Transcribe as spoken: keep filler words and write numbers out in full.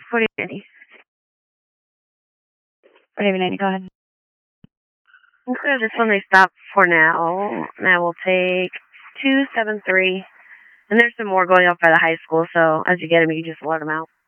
forty ninety. forty ninety, go ahead. Okay, this one they stop for now. Now we'll take two seven three. And there's some more going up by the high school, so as you get them, you can just let them out.